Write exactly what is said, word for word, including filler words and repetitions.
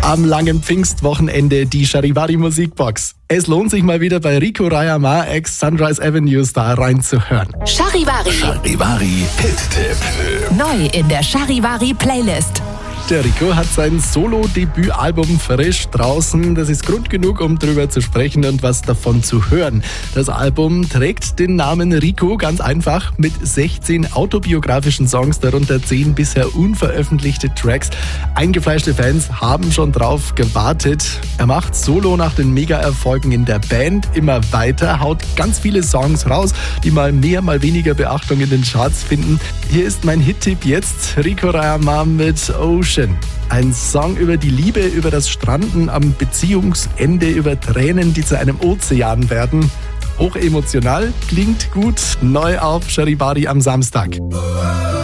Am langen Pfingstwochenende die Charivari Musikbox. Es lohnt sich mal wieder bei Rico Rayama ex Sunrise Avenue Star reinzuhören. Charivari. Charivari Hit-Tipp. Neu in der Charivari Playlist. Der Rico hat sein Solo-Debütalbum frisch draußen. Das ist Grund genug, um drüber zu sprechen und was davon zu hören. Das Album trägt den Namen Rico ganz einfach mit sechzehn autobiografischen Songs, darunter zehn bisher unveröffentlichte Tracks. Eingefleischte Fans haben schon drauf gewartet. Er macht Solo nach den Mega-Erfolgen in der Band immer weiter, haut ganz viele Songs raus, die mal mehr, mal weniger Beachtung in den Charts finden. Hier ist mein Hit-Tipp jetzt, Rico Rayama mit Ocean. Ein Song über die Liebe, über das Stranden am Beziehungsende, über Tränen, die zu einem Ozean werden. Hochemotional, klingt gut, neu auf Charivari am Samstag.